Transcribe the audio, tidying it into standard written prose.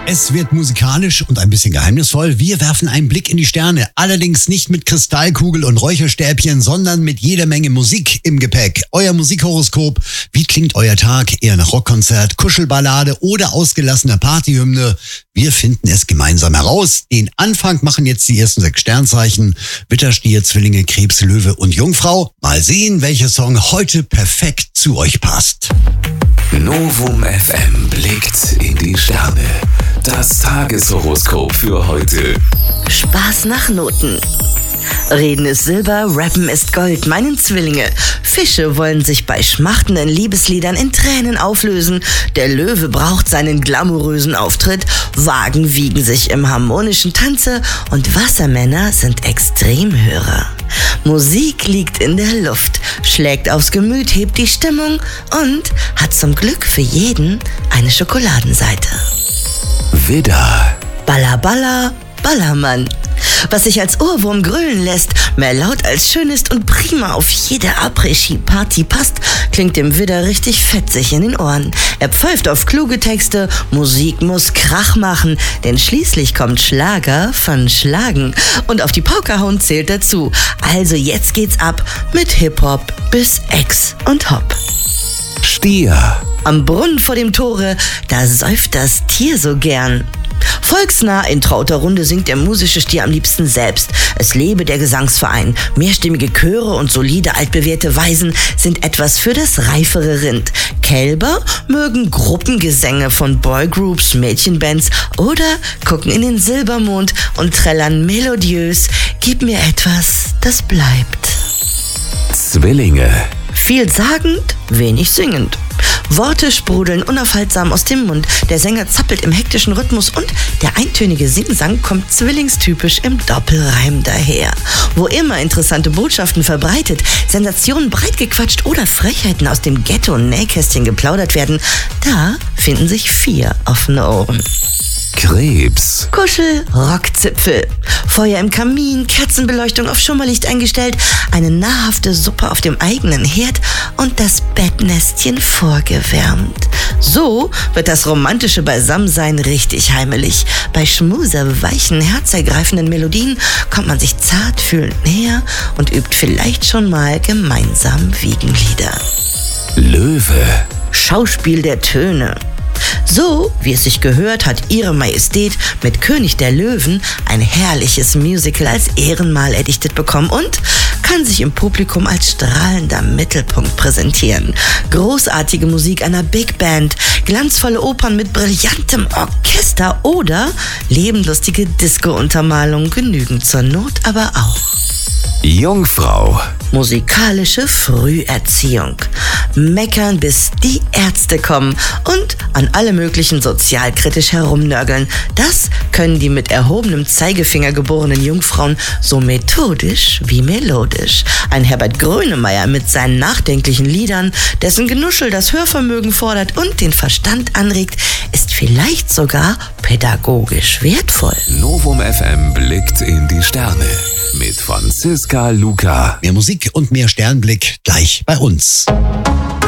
Es wird musikalisch und ein bisschen geheimnisvoll. Wir werfen einen Blick in die Sterne. Allerdings nicht mit Kristallkugel und Räucherstäbchen, sondern mit jeder Menge Musik im Gepäck. Euer Musikhoroskop. Wie klingt euer Tag? Eher nach Rockkonzert, Kuschelballade oder ausgelassener Partyhymne? Wir finden es gemeinsam heraus. Den Anfang machen jetzt die ersten 6 Sternzeichen. Widder, Stier, Zwillinge, Krebs, Löwe und Jungfrau. Mal sehen, welcher Song heute perfekt zu euch passt. Novum FM blickt in die Sterne. Das Tageshoroskop für heute. Spaß nach Noten. Reden ist Silber, Rappen ist Gold, meinen Zwillinge. Fische wollen sich bei schmachtenden Liebesliedern in Tränen auflösen. Der Löwe braucht seinen glamourösen Auftritt. Wagen wiegen sich im harmonischen Tanze und Wassermänner sind Extremhörer. Musik liegt in der Luft, schlägt aufs Gemüt, hebt die Stimmung und hat zum Glück für jeden eine Schokoladenseite. Widder. Balla Balla, Ballermann. Was sich als Ohrwurm grölen lässt, mehr laut als schön ist und prima auf jede Après-Ski-Party passt, klingt dem Widder richtig fetzig in den Ohren. Er pfeift auf kluge Texte, Musik muss Krach machen, denn schließlich kommt Schlager von Schlagen. Und auf die Pauke hauen zählt dazu. Also jetzt geht's ab mit Hip-Hop bis Ex und Hop. Stier. Am Brunnen vor dem Tore, da säuft das Tier so gern. Volksnah in trauter Runde singt der musische Stier am liebsten selbst. Es lebe der Gesangsverein. Mehrstimmige Chöre und solide altbewährte Weisen sind etwas für das reifere Rind. Kälber mögen Gruppengesänge von Boygroups, Mädchenbands oder gucken in den Silbermond und trällern melodiös. Gib mir etwas, das bleibt. Zwillinge. Vielsagend, wenig singend. Worte sprudeln unaufhaltsam aus dem Mund. Der Sänger zappelt im hektischen Rhythmus und der eintönige Singsang kommt zwillingstypisch im Doppelreim daher. Wo immer interessante Botschaften verbreitet, Sensationen breit gequatscht oder Frechheiten aus dem Ghetto und Nähkästchen geplaudert werden, da finden sich 4 offene Ohren. Krebs. Kuschel, Rockzipfel. Feuer im Kamin, Kerzenbeleuchtung auf Schummerlicht eingestellt, eine nahrhafte Suppe auf dem eigenen Herd und das Bettnestchen vorgewärmt. So wird das romantische Beisammensein richtig heimelig. Bei schmuser-weichen, herzergreifenden Melodien kommt man sich zart fühlend näher und übt vielleicht schon mal gemeinsam Wiegenlieder. Löwe. Schauspiel der Töne. So, wie es sich gehört, hat Ihre Majestät mit König der Löwen ein herrliches Musical als Ehrenmal erdichtet bekommen und kann sich im Publikum als strahlender Mittelpunkt präsentieren. Großartige Musik einer Big Band, glanzvolle Opern mit brillantem Orchester oder lebenslustige Disco-Untermalungen genügen zur Not aber auch. Jungfrau. Musikalische Früherziehung. Meckern, bis die Ärzte kommen und an alle möglichen sozialkritisch herumnörgeln. Das können die mit erhobenem Zeigefinger geborenen Jungfrauen so methodisch wie melodisch. Ein Herbert Grönemeyer mit seinen nachdenklichen Liedern, dessen Genuschel das Hörvermögen fordert und den Verstand anregt, ist vielleicht sogar pädagogisch wertvoll. Novum FM blickt in die Sterne mit Franziska Luca. Mehr Musik und mehr Sternblick gleich bei uns.